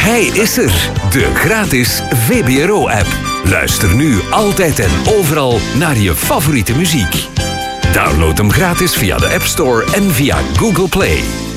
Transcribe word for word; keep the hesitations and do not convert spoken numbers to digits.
Hij is er, de gratis V B R O-app. Luister nu altijd en overal naar je favoriete muziek. Download hem gratis via de App Store en via Google Play.